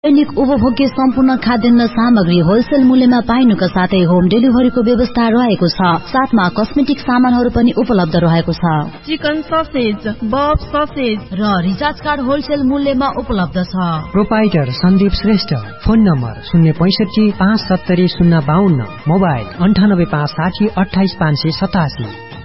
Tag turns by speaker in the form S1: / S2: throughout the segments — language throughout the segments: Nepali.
S1: दैनिक उपभोग्य सम्पूर्ण खाद्यान्न सामग्री होलसेल मूल्यमा पाइनुका साथै होम डेलिभरीको व्यवस्था रहेको छ। साथमा कस्मेटिक सामानहरू पनि उपलब्ध रहेको छ।
S2: चिकन ससेज, बफ ससेज
S1: र रिचार्ज कार्ड होलसेल मूल्यमा उपलब्ध छ।
S3: Proprietor Sandeep Shrestha. Phone number 065 570 052, mobile 98 560 28 587।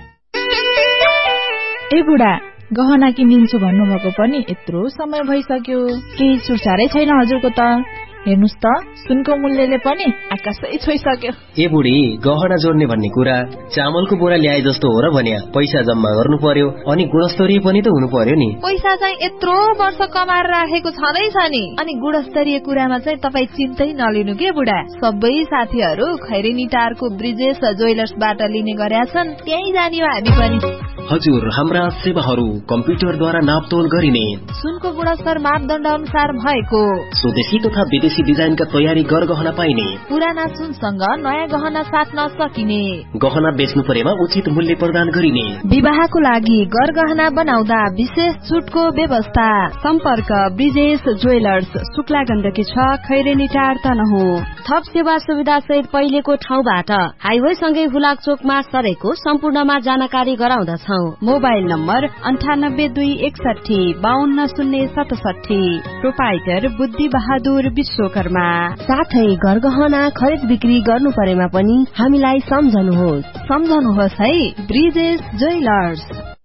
S2: ए बुढा, गहना किनिन्छु भन्नुभएको पनि यत्रो समय भइसक्यो, केही सुसारै छैन हजुरको त। हेर्नुस् त, सुनको मूल्यले पनि आकाशै छोइसक्यो।
S4: ए बुढी, गहना जोड्ने भन्ने कुरा चामलको बोरा ल्याए जस्तो हो र भन्या। पैसा जम्मा गर्नु पर्यो अनि गुणस्तरीय पनि त हुनु पर्यो नि।
S2: पैसा चाहिँ यत्रो वर्ष कमाएर राखेको छँदैछ नि। अनि गुणस्तरीय कुरामा चाहिँ तपाई चिन्तै नलिनु के बुढा। सबै साथीहरू खैरेनी टारको ब्रिजेश ज्वेलर्सबाट लिने गरेका छन्, त्यही जाने हो हामी पनि।
S4: हजुर, हाम्रा सेवाहरू कम्प्युटरद्वारा नापतोल गरिने,
S2: सुनको गुणस्तर मापदण्ड अनुसार भएको,
S4: स्वदेशी तथा विदेशी डिजाइनका तयारी गरगहना पाइने,
S2: पुराना सुनसँग नयाँ गहना साट्न सकिने,
S4: गहना बेच्नु परेमा उचित मूल्य प्रदान गरिने,
S2: विवाहको लागि गरगहना बनाउँदा विशेष छुटको व्यवस्था।
S5: सम्पर्क ब्रिजेश ज्वेलर्स, शुक्ला गण्डकी 6, खैरेनी टार तनहु।
S1: थप सेवा सुविधा सहित पहिलेको ठाउँबाट हाइवे सँगै हुलाक चोकमा सरेको सम्पूर्णमा जानकारी गराउँदछौ।
S5: Mobile number 982161 520067। प्रोपाइटर बुद्धि बहादुर विश्वकर्मा।
S1: साथै गरगहना खरिद बिक्री गर्नु परेमा पनि हामीलाई सम्झनुहोस्
S2: है ब्रिजेश ज्वेलर्स।